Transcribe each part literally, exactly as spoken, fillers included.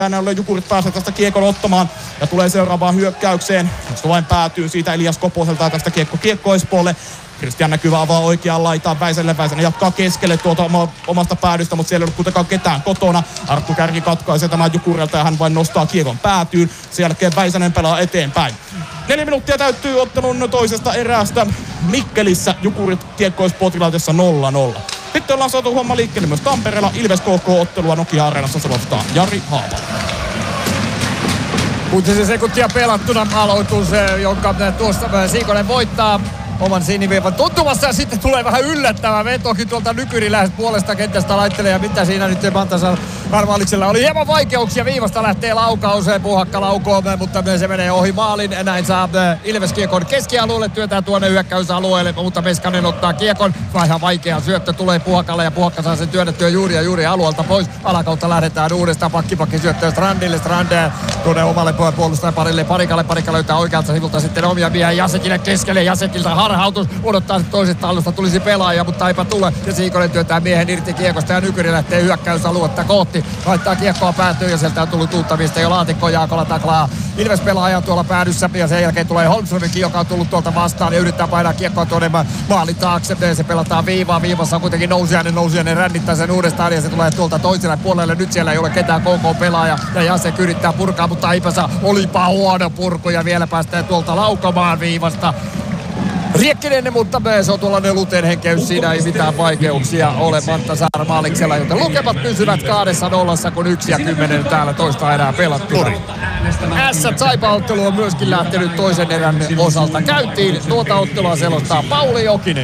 näin ollen Jukurit pääsee tästä kiekon ottamaan ja tulee seuraavaan hyökkäykseen. Se vain päätyy siitä Elias Koposelta tästä kiekko kiekko Espoolle. Kristian Näkyvä avaa oikeaan laitaan Väiselle. Väisänen jatkaa keskelle tuota omasta päädystä, mutta siellä ei ole kuitenkaan ketään kotona. Arttu Kärki katkaisee tämän Jukurilta ja hän vain nostaa kiekon päätyyn. Sen jälkeen Väisänen pelaa eteenpäin. Neljä minuuttia täyttyy ottelun toisesta erästä. Mikkelissä Jukurit kiekko Espoo-tilanteessa nolla nolla. Sitten ollaan saatu homma liikkeelle myös Tampereella. Ilves K K-ottelua Nokia-areenassa selostaa Jari Haapala. kuusi sekuntia pelattuna aloitus, jonka tuosta Siikonen voittaa oman siniviivan tuntumassa ja sitten tulee vähän yllättävä vetokin tuolta Nykyri lähes puolesta kentästä laittelee ja mitä siinä nyt Mantasan Armaaliksella oli hieman vaikeuksia. Viivasta lähtee laukaus, Puhakka laukoo, mutta se menee ohi maalin. Näin saa Ilves kiekon keskialueelle, työtää tuonne hyökkäysalueelle, mutta Meskanen ottaa kiekon. Vähän vaikea syöttö tulee Puhakalle ja Puhakka saa sen työnnettyä juuri ja juuri alueelta pois. Alakautta lähdetään uudestaan pakkipakki syöttöä Strandille. Strand tuonne omalle puolustajan parille Parikalle. Parikka löytää oikealta sivulta sitten omia miehiä Jasekille keskelle. Jasekilta harhautus. Odottaa sitten toisesta alusta tulisi pelaaja, mutta eipä tule. Ja Siikonen työtää miehen irti kiekosta ja Nykyri lähtee hyökkäysaluetta kohti. Laittaa kiekkoa päätyyn ja sieltä on tullut uutta mistä jo laatikko Jaakola taklaa Ilves pelaaja tuolla päädyssä ja sen jälkeen tulee Holmströmikin, joka on tullut tuolta vastaan ja yrittää painaa kiekkoa tuonne maalin taakse. Se pelataan viivaan. Viivassa on kuitenkin Nousiainen. Nousiainen rännittää sen uudestaan ja se tulee tuolta toiselle puolelle. Nyt siellä ei ole ketään K K-pelaaja ja Jasek yrittää purkaa, mutta eipä saa. Olipa huono purku ja vielä päästään tuolta laukomaan viivasta. Riekkinen, mutta se on tuollainen luteen henkeys, siinä ei mitään vaikeuksia ole Mantasaar Maaliksella, joten lukemat pysyvät kahdessa nollassa, kun yksi ja kymmenen täällä toista erää pelattu. S-Saipa-ottelu on myöskin lähtenyt toisen erän osalta käyntiin. Tuota ottelua selostaa Pauli Jokinen.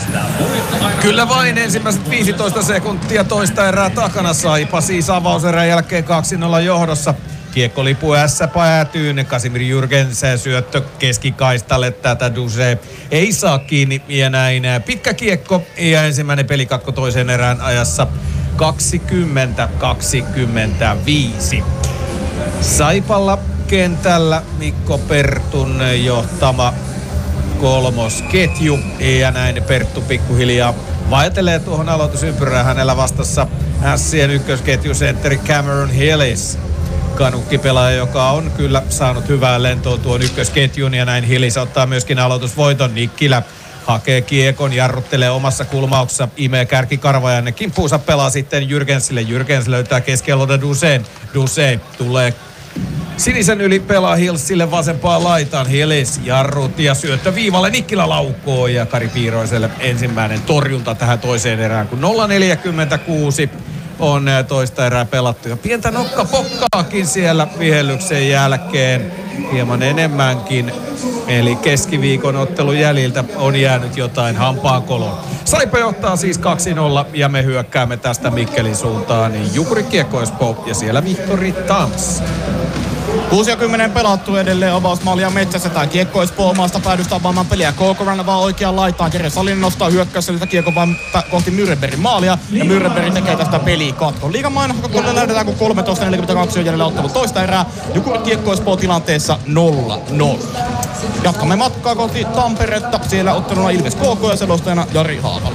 Kyllä vain ensimmäiset viisitoista sekuntia toista erää takana Saipa, siis avauserän jälkeen kaksi nolla johdossa. Kiekko lipuu ässä päätyyn, Kasimir Jürgensen syöttö keskikaistalle, tätä Duse ei saa kiinni ja näin pitkä kiekko ja ensimmäinen pelikatko toisen erään ajassa kaksikymmentä kaksikymmentäviisi. Saipalla kentällä Mikko Pertun johtama kolmosketju ja näin Perttu pikkuhiljaa vaeltelee tuohon aloitusympyrään, hänellä vastassa Ässien ykkösketjusentteri Cameron Hillis. Kanukkipelaaja, joka on kyllä saanut hyvää lentoa tuon ykkösketjun ja näin Hillis ottaa myöskin aloitusvoiton. Nikkilä hakee kiekon, jarruttelee omassa kulmauksessa, imee kärkikarvaa ja ne kimppuunsa pelaa sitten Jürgensille. Jürgens löytää keskialueelta Duseen. Duse tulee sinisen yli, pelaa Hillsille vasempaan laitaan. Hillis jarrut ja syöttö viivalle, Nikkilä laukoo ja Kari Piiroiselle ensimmäinen torjunta tähän toiseen erään, kun nolla neljäkymmentäkuusi on toista erää pelattu. Ja pientä nokkapokkaakin siellä vihellyksen jälkeen. Hieman enemmänkin. Eli keskiviikon ottelun jäljiltä on jäänyt jotain hampaankoloon. Saipa johtaa siis kaksi nolla ja me hyökkäämme tästä Mikkelin suuntaan. Niin Jukuri Kiekko Espoo ja siellä Vihtori Tams. kuusi kymmenen pelattu edelleen avausmaalia metsässä. Tää Kiekko Espoo omasta päädystä avaamaan peliä. Koukoran vaan oikeaan laitaan. Jere Salinen nostaa hyökkäyseltä Kiekko vaan kohti Myrrenbergin maalia. Ja Myrrenberg tekee tästä peliä katkon. Liigan mainoskakolle lähdetään, kun kolmetoista neljäkymmentäkaksi on jäljellä ottelu toista erää. Jukuri Kiekko Espoo tilanteessa nolla nolla. Jatkamme matkaa kohti Tamperetta. Siellä otteluna Ilves K K ja selostajana Jari Haapala.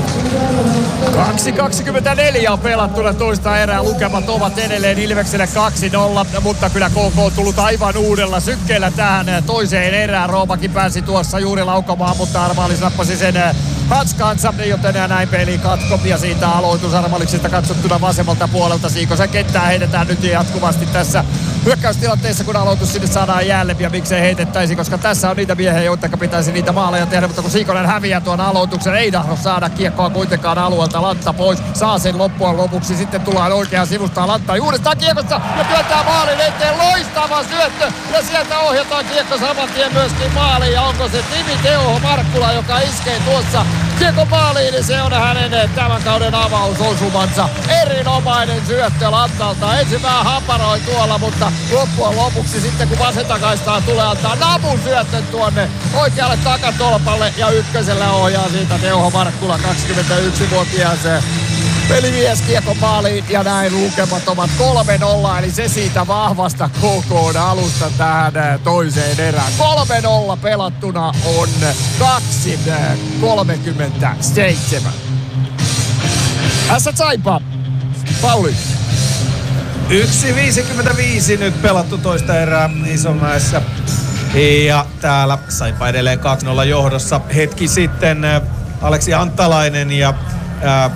kaksi kaksikymmentäneljä on pelattuna toista erää. Lukemat ovat edelleen Ilvekselle kaksi nolla, mutta kyllä K K on tullut aivan uudella sykkeellä tähän toiseen erään. Roomakin pääsi tuossa juuri laukomaan, mutta Armaalis nappasi sen hanskaansa, joten näin peli katko ja siitä aloitus Armaliksesta katsottuna vasemmalta puolelta. Siikosen kenttää heitetään nyt jatkuvasti tässä hyökkäystilanteessa, kun aloitus sinne saadaan jäälle ja miksei heitettäisi, koska tässä on niitä miehiä, joita pitäisi niitä maaleja tehdä, mutta kun Siikonen häviää tuon aloituksen, ei tahdo saada kiekkoa kuitenkaan alueelta. Lantta pois, saa sen loppujen lopuksi, sitten tullaan oikeaan sivustaan Lantta uudestaan kiekossa ja työntää maalin eteen, loistava syöttö ja sieltä ohjataan kiekko saman tien myöskin maaliin ja onko se Timi Teuho Markkula, joka iskee tuossa kiekko maaliin, niin se on hänen tämän kauden avausosumansa. Erinomainen syöttö Lantalta, ensin vähän haparoi tuolla, mutta loppujen lopuksi sitten kun vasentakaistaan tulee antaa napun syöttön tuonne oikealle takatolpalle ja ykkösellä ohjaa siitä Teuho Markkula, kaksikymmentäyksivuotias pelimies kiekko maaliin ja näin lukemat ovat kolme nolla, eli se siitä vahvasta K K:n alusta tähän toiseen erään. kolme nolla pelattuna on kaksi kolmekymmentäseitsemän. Ässät Saipa, Pauli. yksi viisikymmentäviisi nyt pelattu toista erää Isomäessä. Ja täällä Saipa edelleen kaksi nolla johdossa. Hetki sitten Aleksi Antalainen ja ää,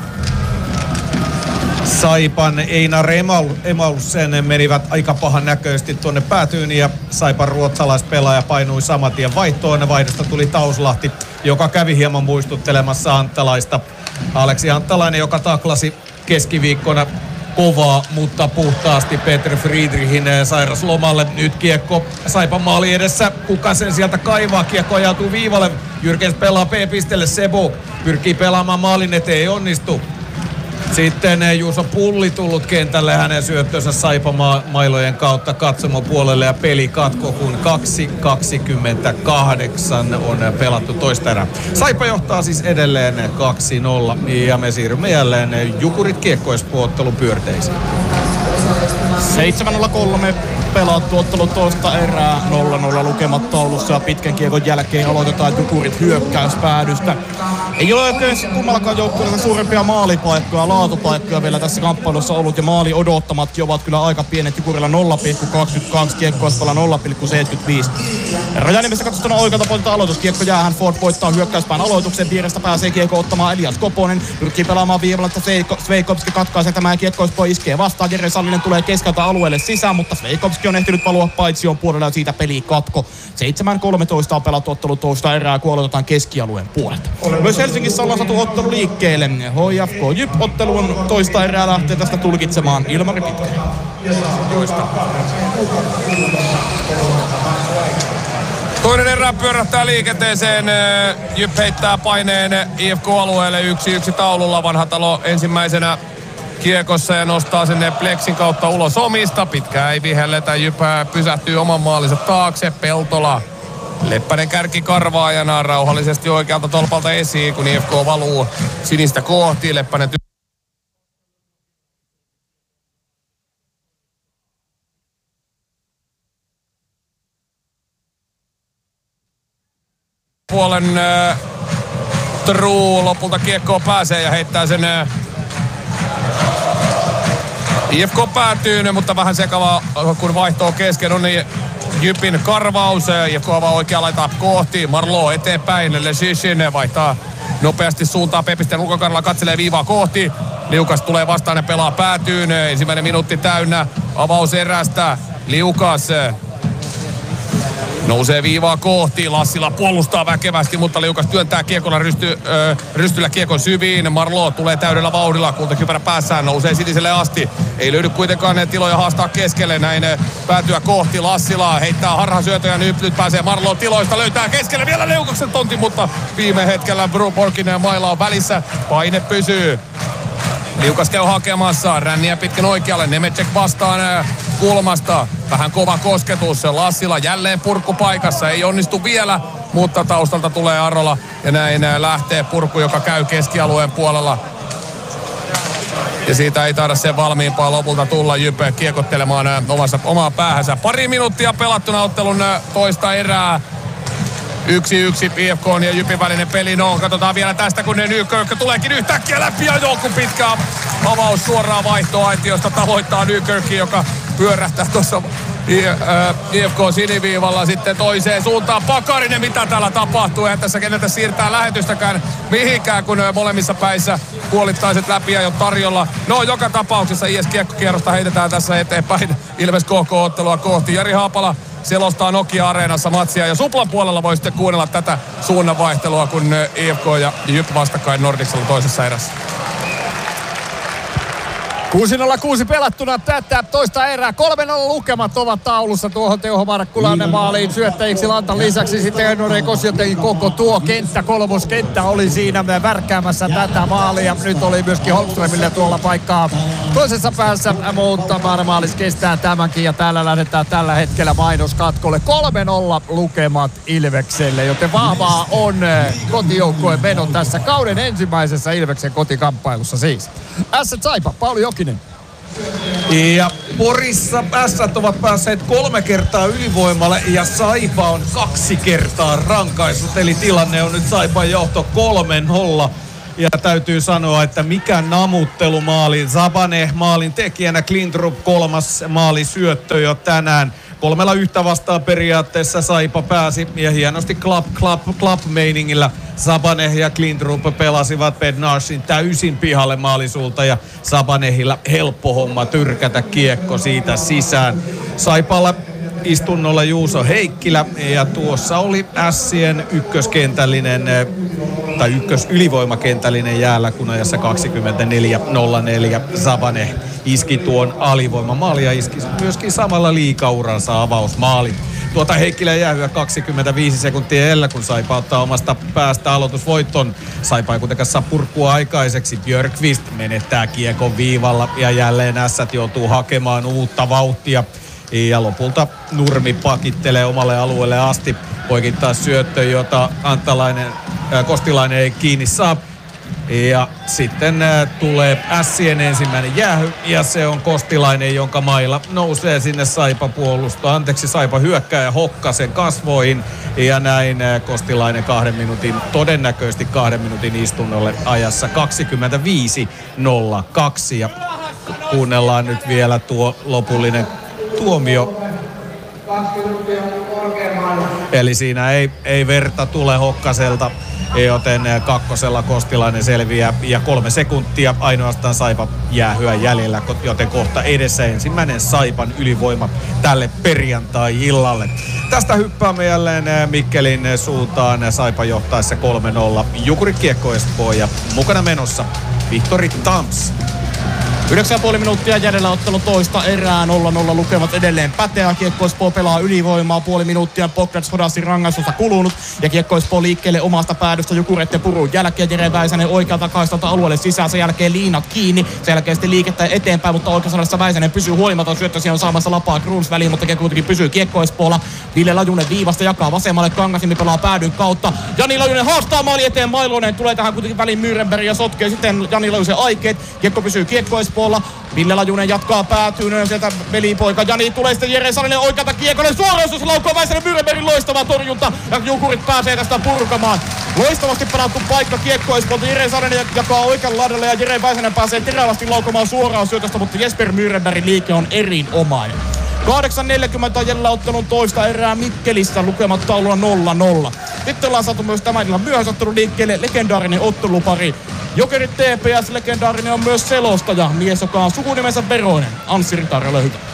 Saipan Einar Emausen menivät aika pahan näköisesti tuonne päätyyn ja Saipan ruotsalaispelaaja painui samatien vaihtoon. Vaihdosta tuli Tauslahti, joka kävi hieman muistuttelemassa Antalaista. Aleksi Antalainen, joka taklasi keskiviikkona kovaa, mutta puhtaasti Peter Friedrichin sairaslomalle. Nyt kiekko Saipan maali edessä. Kuka sen sieltä kaivaa? Kiekko ajautuu viivalle. Jyrkens pelaa P-pistelle. Sebo pyrkii pelaamaan maalin eteen. Ei onnistu. Sitten Juuso Pulli tullut kentälle hänen syöttönsä Saipa-mailojen kautta katsomopuolelle ja peli katko, kun kaksi kaksikymmentäkahdeksan on pelattu toista erää. Saipa johtaa siis edelleen kaksi nolla ja me siirrymme jälleen Jukurit kiekkoispuottelun pyörteisiin. seitsemän nolla kolme pelattu ottelu toista erää, nolla nolla lukemat taulussa ja pitkän kiekon jälkeen aloitetaan Jukurit hyökkäyspäädystä. Ei ole oikein kummallakaan joukkueella suurempia maalipaikkoja, laatupaikkoja vielä tässä kamppailussa ollut ja maali odottamatkin ovat kyllä aika pienet. Jukurilla nolla pilkku kaksikymmentäkaksi, kiekkoispalla nolla pilkku seitsemänkymmentäviisi. Rajanimessä katsottuna oikealta puolelta aloitus, kiekko jää, Ford voittaa hyökkäyspään aloituksen, vierestä pääsee kiekko ottamaan Elias Koponen, pyrkii pelaamaan viivalla, että Sveikovski katkaisee tämän kiekkoispo iskee vastaan, Jere Sallinen tulee keskeltä alueelle sisään, mutta Sveikovski on ehtinyt valua paitsion puolella ja siitä peli katko. seitsemän kolmetoista on pelattu ottelu toista erää, kun aloitetaan keskialueen puolelta. Myös Helsingissä ollaan saatu ottelu liikkeelle. H F K J Y P-ottelun toista erää lähtee tästä tulkitsemaan Ilmari Pitkänen. Toinen erä pyörähtää liikenteeseen. J Y P heittää paineen I F K-alueelle yksi yksi taululla. Vanhatalo ensimmäisenä kiekossa ja nostaa sinne Plexin kautta ulos omista. Pitkään ei vihelletä. J Y P pysähtyy oman maalinsa taakse. Peltola. Leppänen kärki karvaajana rauhallisesti oikealta tolpalta esiin, kun I F K valuu sinistä kohti. Leppänen ty- puolen äh, True lopulta kiekkoon pääsee ja heittää sen äh, I F K päätyy, mutta vähän sekava, kun vaihtoo kesken on niin Jypin karvaus. I F K avaa oikea laitaa kohti. Marlo eteenpäin. Leshishin vaihtaa nopeasti suuntaa Pepisten ulkokannalla. Katselee viivaa kohti. Liukas tulee vastaan ja pelaa päätyyn. Ensimmäinen minuutti täynnä. Avaus erästä. Liukas nousee viivaa kohti. Lassila puolustaa väkevästi, mutta Liukas työntää kiekolla rysty, ö, rystyllä kiekon syviin. Marlo tulee täydellä vauhdilla. Kultakypärä päässään, nousee siniselle asti. Ei löydy kuitenkaan tiloja haastaa keskelle. Näin päätyä kohti. Lassila heittää harhasyötöjä. Nyt, nyt pääsee Marlo tiloista. Löytää keskelle vielä Liukaksen tontin, mutta viime hetkellä Borkinen maila on välissä. Paine pysyy. Liukas käy hakemassa. Ränniä pitkin oikealle. Nemecek vastaan kulmasta. Vähän kova kosketus. Lassila jälleen purkkupaikassa. Ei onnistu vielä, mutta taustalta tulee Arola. Ja näin lähtee purku, joka käy keskialueen puolella. Ja siitä ei taida sen valmiimpaa lopulta tulla Jype kiekottelemaan omassa, omaa päähänsä. Pari minuuttia pelattuna ottelun toista erää. Yksi yksi I F K ja Jypin välinen peli. No, katsotaan vielä tästä, kun ne Nykirk tuleekin yhtäkkiä läpi ja joku pitkä avaus suoraan vaihtoaitiosta tavoittaa Nykirkin, joka pyörähtää tuossa I F K-siniviivalla sitten toiseen suuntaan. Pakarinen, mitä täällä tapahtuu? Eihän tässä keneltä siirtää lähetystäkään mihinkään, kun molemmissa päissä puolittaiset läpi ja jo tarjolla. No, joka tapauksessa I S-kiekkokierrosta heitetään tässä eteenpäin Ilves K K-ottelua kohti. Jari Haapala selostaa Nokia-areenassa matsia ja Suplan puolella voi sitten kuunnella tätä suunnanvaihtelua, kun I F K ja Jyp vastakkain Nordicsella toisessa erässä. kuusi nolla kuusi pelattuna tätä toista erää. kolme nolla lukemat ovat taulussa tuohon Teuho Markkulainen maaliin syöttäjiksi Lantan lisäksi. Sitten Enore Kosjotenkin koko tuo kenttä, kolmoskenttä oli siinä värkkäämässä tätä maalia. Nyt oli myöskin Holmströmille tuolla paikkaa toisessa päässä, mutta Marmaalis kestää tämänkin ja täällä lähdetään tällä hetkellä mainoskatkolle. kolme nolla lukemat Ilvekselle, joten vahvaa on kotijoukkueen meno tässä kauden ensimmäisessä Ilveksen kotikamppailussa siis. Ässät Saipa, Pauli Jokinen. Ja Porissa Ässät ovat päässeet kolme kertaa ylivoimalle ja Saipa on kaksi kertaa rankaissut. Eli tilanne on nyt Saipan johto kolme nolla. Ja täytyy sanoa, että mikä namuttelumaali. Zabaneh maalin tekijänä, Klintrup kolmas maalisyöttö jo tänään. Kolmella yhtä vastaan periaatteessa Saipa pääsi ja hienosti klap, klap, klap meiningillä Zabaneh ja Klintrup pelasivat Bednarsin täysin pihalle maalisuulta ja Zabanehilla helppo homma tyrkätä kiekko siitä sisään. Saipalla istunnolla Juuso Heikkilä ja tuossa oli Ässien ykköskentällinen tai ykkös ylivoimakentällinen jäällä, kun ajassa kaksikymmentäneljä nolla neljä Zabaneh iski tuon alivoimamaali ja iski myöskin samalla liigauransa avausmaali. Tuota Heikkilä jäähyä kaksikymmentäviisi sekuntia edellä, kun Saipa ottaa omasta päästä aloitusvoiton. Saipa ei kuitenkaan saa purkua aikaiseksi. Björkvist menettää kiekon viivalla ja jälleen Ässät joutuu hakemaan uutta vauhtia. Ja lopulta Nurmi pakittelee omalle alueelle asti. Poikittaa syöttö, jota Anttalainen, äh, Kostilainen ei kiinni saa. Ja sitten äh, tulee Ässien ensimmäinen jäähy ja se on Kostilainen, jonka mailla nousee sinne Saipa puolustoon. Anteeksi, Saipa hyökkää ja Hokkasen kasvoihin. Ja näin äh, Kostilainen kahden minuutin, todennäköisesti kahden minuutin istunnolle ajassa kaksikymmentäviisi nolla kaksi. Ja kuunnellaan nyt vielä tuo lopullinen tuomio. Eli siinä ei, ei verta tule Hokkaselta, joten kakkosella Kostilainen selviää ja kolme sekuntia ainoastaan Saipa jäähyä jäljellä, joten kohta edessä ensimmäinen Saipan ylivoima tälle perjantai-illalle. Tästä hyppäämme jälleen Mikkelin suuntaan Saipa johtaessa kolme nolla. Jukurit Kiekko Espoo ja mukana menossa Vihtori Tams. yhdeksän pilkku viisi minuuttia jäljellä ottelun toista erää, nolla nolla lukemat edelleen päteä. Kiekko Espoo pelaa ylivoimaa, puoli minuuttia Bogdan Shodassin rangaistusta kulunut. Ja Kiekko Espoo liikkeelle omasta päädystä Jukureiden purun jälkeen. Jere Väisänen oikealta kaistalta alueelle sisään, sen jälkeen liinat kiinni. Sen jälkeen sitten liikettä eteenpäin, mutta oikeassa Väisänen pysyy huolimaton syöttö. Siellä on saamassa lapaa Kruuns väliin, mutta kuitenkin pysyy Kiekko Espoolla. Ville Lajunen viivasta jakaa vasemmalle, Kangasniemi pelaa päädyn kautta. Jani Lajunen haastaa maali eteen, Mailonen tulee tähän kuitenkin väliin Myyrenberg ja sotkee sitten Jani Lajusen aikeet. Kiekko pysyy Kiekko Espoolla. Ville Lajunen jatkaa päätyyn, sieltä velipoika Jani tulee sitten Jere Sarinen oikealta kiekolle. Suoraus, jos laukoo Väisänen, Myyrenbergin loistava torjunta ja Jukurit pääsee tästä purkamaan. Loistavasti pelattu paikka Kiekko Espoolta. Jere Sarinen jakaa oikean laidalle ja Jere Väisänen pääsee terävästi laukomaan suoraan syötöstä, mutta Jesper Myyrenbergin liike on erinomainen. kahdeksan neljäkymmentä jäljellä ottelun toista erää Mikkelissä, lukemat taululla nolla nolla. Sitten ollaan saatu myös tämän illan myöhäisottelu liikkeelle, legendaarinen ottelupari. Jokerit T P S, legendaarinen on myös selostaja, mies joka on sukunimensä Veroinen. Anssi Ritari, ole hyvä.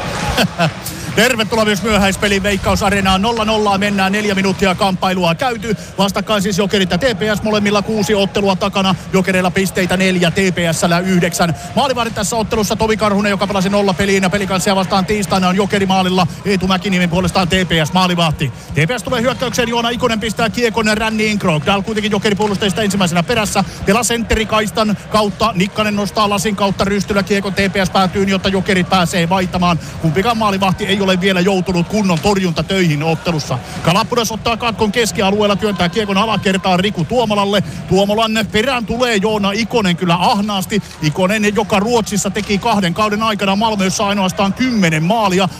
Tervetuloa myös myöhäispelin Veikkaus-areenaan. nolla nolla mennään, neljä minuuttia kamppailua käyty. Vastakkain siis Jokerit ja T P S, molemmilla kuusi ottelua takana. Jokereilla pisteitä neljä, T P S:llä yhdeksän. Maalivahdit tässä ottelussa Tomi Karhunen, joka pelasi nolla peliin ja pelikanssia vastaan tiistaina on Jokeri maalilla. Eetu Mäkiniemen puolestaan T P S maalivahti. T P S tulee hyökkäykseen, Joona Ikonen pistää kiekon ränniin. Krogdal kuitenkin Jokeri puolustajista ensimmäisenä perässä. Pelaa sentterikaistan kautta, Nikkanen nostaa lasin kautta rystyllä kiekon T P S päätyyn, jotta Jokerit pääsee vaihtamaan. Kumpikaan maalivahti ei ole vielä joutunut kunnon torjuntatöihin ottelussa. Kalapudas ottaa katkon keskialueella, työntää kiekon alakertaan Riku Tuomolalle. Tuomolan perään tulee Joona Ikonen kyllä ahnaasti. Ikonen, joka Ruotsissa teki kahden kauden aikana Malmössä ainoastaan kymmenen maalia.